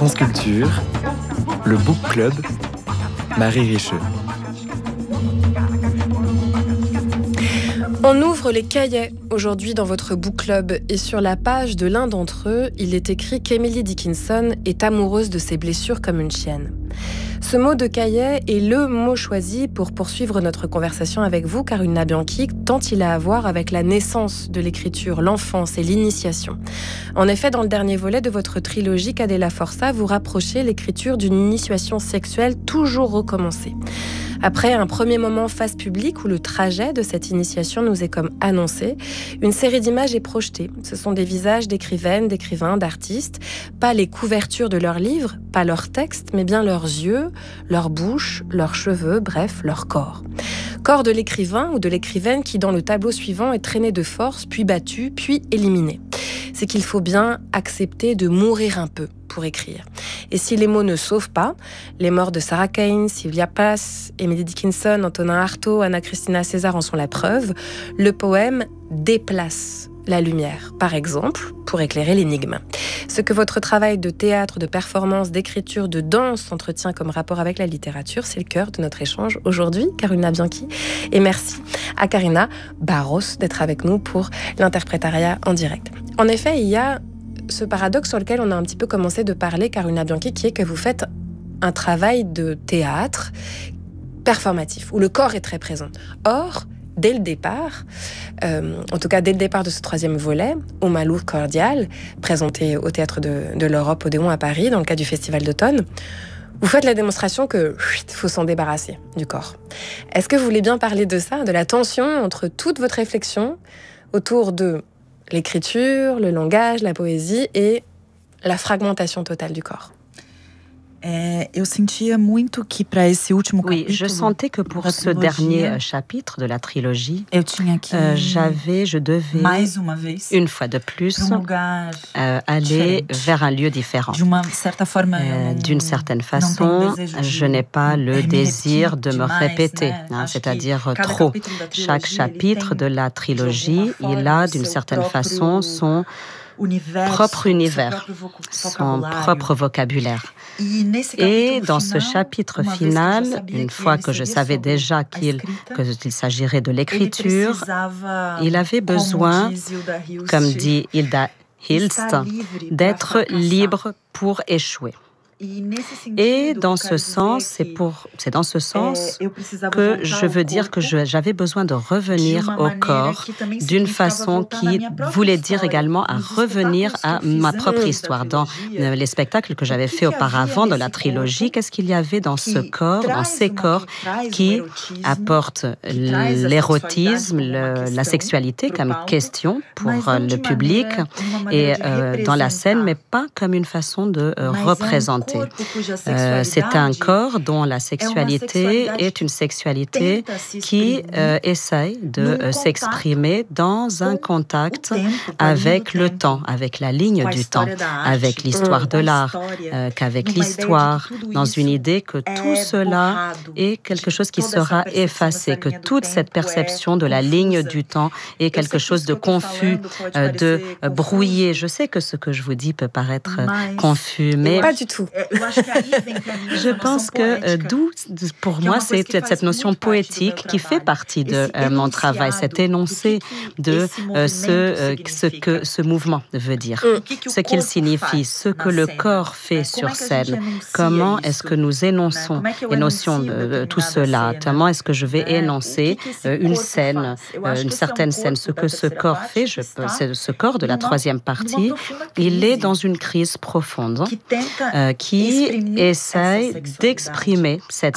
France Culture, le Book Club, Marie Richeux. On ouvre les cahiers aujourd'hui dans votre book club et sur la page de l'un d'entre eux, il est écrit qu'Emily Dickinson est amoureuse de ses blessures comme une chienne. Ce mot de cahier est le mot choisi pour poursuivre notre conversation avec vous, Karuna Bianchi, tant il a à voir avec la naissance de l'écriture, l'enfance et l'initiation. En effet, dans le dernier volet de votre trilogie Cadella Forza, vous rapprochez l'écriture d'une initiation sexuelle toujours recommencée. Après un premier moment face publique où le trajet de cette initiation nous est comme annoncé, une série d'images est projetée. Ce sont des visages d'écrivaines, d'écrivains, d'artistes, pas les couvertures de leurs livres, pas leurs textes, mais bien leurs yeux, leur bouche, leurs cheveux, bref, leur corps. Corps de l'écrivain ou de l'écrivaine qui, dans le tableau suivant, est traîné de force, puis battu, puis éliminé. C'est qu'il faut bien accepter de mourir un peu pour écrire. Et si les mots ne sauvent pas, les morts de Sarah Kane, Sylvia Plath, Emily Dickinson, Antonin Artaud, Anna Cristina César en sont la preuve, le poème déplace la lumière, par exemple, pour éclairer l'énigme. Ce que votre travail de théâtre, de performance, d'écriture, de danse entretient comme rapport avec la littérature, c'est le cœur de notre échange aujourd'hui, Karuna Bianchi. Et merci à Karina Barros d'être avec nous pour l'interprétariat en direct. En effet, il y a ce paradoxe sur lequel on a un petit peu commencé de parler, Karuna Bianchi, qui est que vous faites un travail de théâtre performatif, où le corps est très présent. Or, dès le départ, en tout cas dès le départ de ce troisième volet, Au Malou Cordial, présenté au Théâtre de l'Europe Odéon à Paris, dans le cadre du Festival d'automne, vous faites la démonstration que faut s'en débarrasser du corps. Est-ce que vous voulez bien parler de ça, de la tension entre toute votre réflexion autour de l'écriture, le langage, la poésie et la fragmentation totale du corps? Oui, je sentais que pour ce dernier chapitre de la trilogie, je devais, une fois de plus, aller vers un lieu différent. D'une certaine façon, je n'ai pas le désir de me répéter, c'est-à-dire trop. Chaque chapitre de la trilogie, il a d'une certaine façon son propre univers, son propre vocabulaire. Et dans ce chapitre final, une fois que je savais déjà qu'il s'agirait de l'écriture, il avait besoin, comme dit Hilda Hilst, d'être libre pour échouer. Et dans ce sens, c'est dans ce sens que je veux dire que j'avais besoin de revenir au corps d'une façon qui voulait dire également à revenir à ma propre histoire. Dans les spectacles que j'avais faits auparavant dans la trilogie, qu'est-ce qu'il y avait dans ce corps, dans ces corps qui apportent l'érotisme, la sexualité comme question pour le public et dans la scène, mais pas comme une façon de représenter. C'est un corps dont la sexualité est une sexualité qui essaye de s'exprimer dans un contact avec le temps, avec la ligne du temps, avec l'histoire de l'art, qu'avec l'histoire, dans une idée que tout cela est quelque chose qui sera effacé, que toute cette perception de la ligne du temps est quelque chose de confus, de brouillé. Je sais que ce que je vous dis peut paraître confus, mais pas du tout. Je pense que pour moi, c'est cette notion poétique qui fait partie de mon travail, cet énoncé de ce que ce mouvement veut dire, ce qu'il signifie, ce que le corps fait sur scène, comment est-ce que nous énonçons tout cela, comment est-ce que je vais énoncer une scène, une certaine scène, ce que ce corps fait, c'est ce corps de la troisième partie, il est dans une crise profonde qui essaye d'exprimer cette